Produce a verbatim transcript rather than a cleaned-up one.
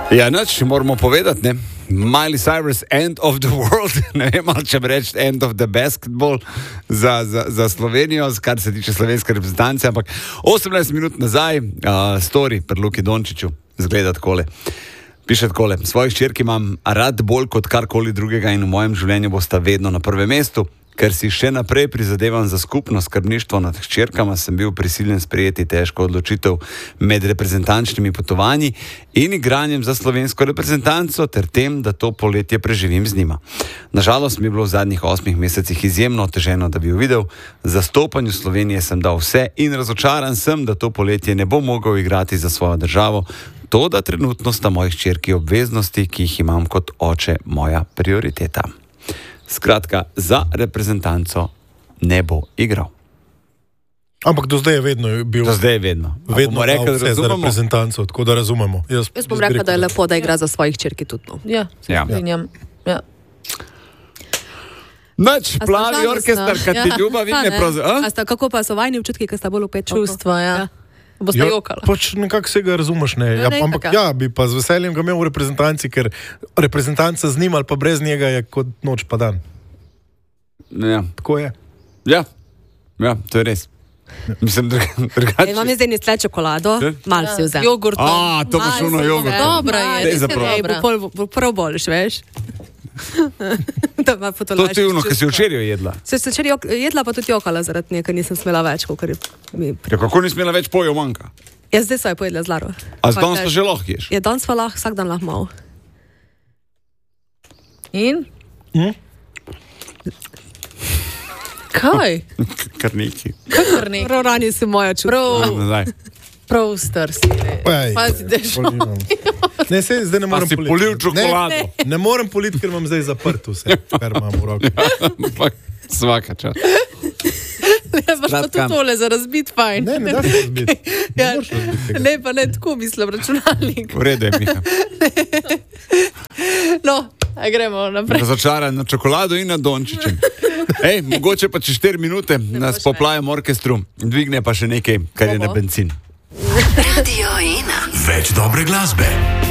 Ja, nič, moramo povedati, ne. Miley Cyrus, End of the World, ne vem, ali če bi reči End of the Basketball za, za, za Slovenijo, kar se tiče slovenske reprezentance, ampak osemnajst minut nazaj, uh, story pri Luki Dončiću, zgleda takole. Piše takole, svojih hčerk imam rad bolj kot karkoli drugega in v mojem življenju bosta vedno na prvem mestu. Ker si še naprej prizadevam za skupno skrbništvo nad hčerkama, sem bil prisiljen sprejeti težko odločitev med reprezentančnimi potovanji in igranjem za slovensko reprezentanco ter tem, da to poletje preživim z njima. Nažalost mi je bilo v zadnjih osmih mesecih izjemno oteženo, da bi jo videl. Zastopanju Slovenije sem dal vse in razočaran sem, da to poletje ne bom mogel igrati za svojo državo. To, da trenutno sta moji hčerki obveznosti, ki jih imam kot oče, moja prioriteta. Skratka, za reprezentanco ne bo igral. Ampak do zdaj je vedno bil. Do zdaj je vedno. Vedno rekel vse za reprezentanco, tako da razumemo. Jaz, Jaz bom rekel, da je lepo, da igra za svojih hčerki tudi. No. Ja, se Ja. strinjam. Ja. Nač, A plavi sta orkester, žalostna? kad ti Ja. ljuba, Pa vidne ne. prav... A sta, kako pa so vajni občutki, kad sta bolj upet Čustva, ja. Boste Ja, jokala. pač nekako se ga razumeš, ne. Ja, ne, ampak taka. ja, bi pa z veseljem ga imel v reprezentanci, ker reprezentanca z njim ali pa brez njega je kot noč pa dan. Ja. Tako je. ja, ja, to je res. Mislim, druga- drugače... Imam jaz zdaj nisle čokolado, Kaj? malo si vzem. Jogurt. A, to boš uno jogurt. Dobra je, Daj res za je prav. Ej, dobra. bo pol, bo prav boljš, veš? To ima To potolažiti ti je ono, ki si čustva. včerjo jedla. Se se včeraj jok- jedla, pa tudi jokala zaradi nje, ker nisem smela več, kot je mi. Ja, kako ni smela več pojo manjka? Jaz zdaj svoje pojedla z Laro. A z Pa danes tež. pa že lahko ješ? Je danes pa lahko, vsak dan lahko mal. In? Hm? Kaj? Kar neki. Kar nekaj. Prav rani si moja čustva. Prav, Nazaj. prav star si. Ej, Pazi, da je šlo. polivam. Ne, se zdaj ne Pa morem si politi. polil čokolado. Ne, ne morem politi, ker imam zdaj zaprt vse, kar imam v roki. Ampak svaka čas. Ne, imaš pa Skratka. tudi tole za razbit fajn. Ne, ne da se razbiti. Ne Ja. moreš razbiti tega. Ne, pa ne tako mislim, računalnik. V redu je, Miha. No, a gremo naprej. Razočaran na čokolado in na Dončićem. Ej, mogoče pa čez štiri minute nas boš poplajem orkestru. Dvigne pa še nekaj, kar je na Bomo. bencin. Radio ena. Več dobre glasbe.